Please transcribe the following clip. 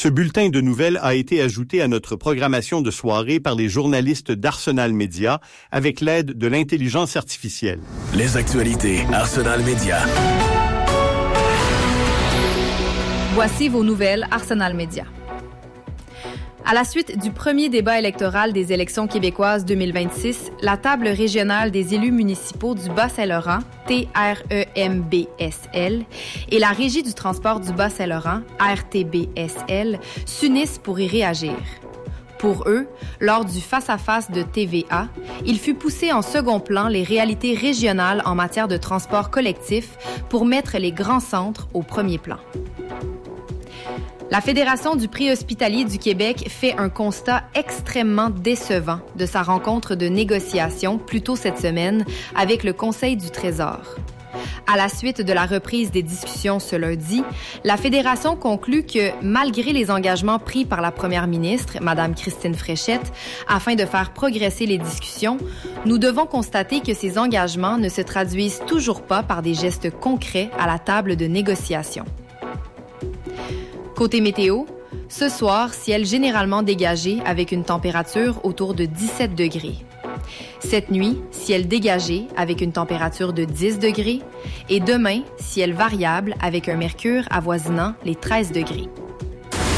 Ce bulletin de nouvelles a été ajouté à notre programmation de soirée par les journalistes d'Arsenal Média avec l'aide de l'intelligence artificielle. Les actualités Arsenal Média. Voici vos nouvelles Arsenal Média. À la suite du premier débat électoral des élections québécoises 2026, la table régionale des élus municipaux du Bas-Saint-Laurent, TREMBSL, et la Régie du transport du Bas-Saint-Laurent, RTBSL, s'unissent pour y réagir. Pour eux, lors du face-à-face de TVA, il fut poussé en second plan les réalités régionales en matière de transport collectif pour mettre les grands centres au premier plan. La Fédération du prix hospitalier du Québec fait un constat extrêmement décevant de sa rencontre de négociation plus tôt cette semaine avec le Conseil du Trésor. À la suite de la reprise des discussions ce lundi, la Fédération conclut que, malgré les engagements pris par la première ministre, Mme Christine Fréchette, afin de faire progresser les discussions, nous devons constater que ces engagements ne se traduisent toujours pas par des gestes concrets à la table de négociation. Côté météo, ce soir, ciel généralement dégagé avec une température autour de 17 degrés. Cette nuit, ciel dégagé avec une température de 10 degrés. Et demain, ciel variable avec un mercure avoisinant les 13 degrés.